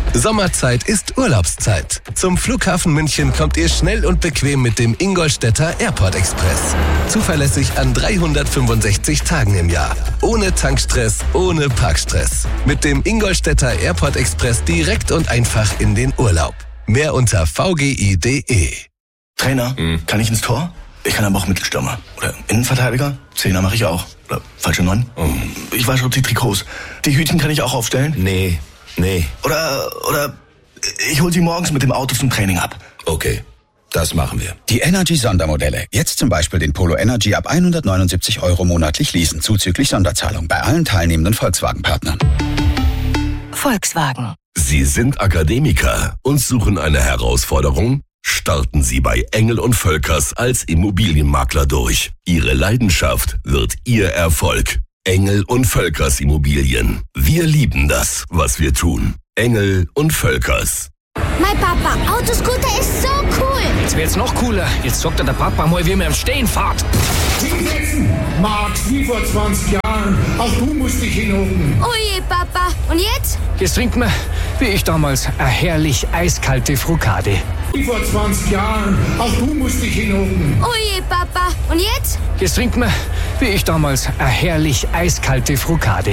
Sommerzeit ist Urlaubszeit. Zum Flughafen München kommt ihr schnell und bequem mit dem Ingolstädter Airport Express. Zuverlässig an 365 Tagen im Jahr. Ohne Tankstress, ohne Parkstress. Mit dem Ingolstädter Airport Express direkt und einfach in den Urlaub. Mehr unter vgi.de. Trainer, kann ich ins Tor? Ich kann aber auch Mittelstürmer. Oder Innenverteidiger? Zehner mache ich auch. Oder falsche 9? Ich wasche auch die Trikots. Die Hütchen kann ich auch aufstellen? Nee. Oder ich hol sie morgens mit dem Auto zum Training ab. Okay, das machen wir. Die Energy-Sondermodelle. Jetzt zum Beispiel den Polo Energy ab 179 € monatlich leasen, zuzüglich Sonderzahlung bei allen teilnehmenden Volkswagen-Partnern. Volkswagen. Sie sind Akademiker und suchen eine Herausforderung? Starten Sie bei Engel & Völkers als Immobilienmakler durch. Ihre Leidenschaft wird Ihr Erfolg. Engel & Völkers Immobilien. Wir lieben das, was wir tun. Engel & Völkers. Mein Papa, Autoscooter ist so cool. Jetzt wird's noch cooler. Jetzt sagt der Papa mal, wie man im Stehen fährt. Hinsetzen, Max, wie vor 20 Jahren. Auch du musst dich hinhocken. Oh je, Papa. Und jetzt? Jetzt trinkt man, wie ich damals, eine herrlich eiskalte Frukade. Wie vor 20 Jahren. Auch du musst dich hinhocken. Oh je, Papa. Und jetzt? Jetzt trinkt man, wie ich damals, eine herrlich eiskalte Frukade.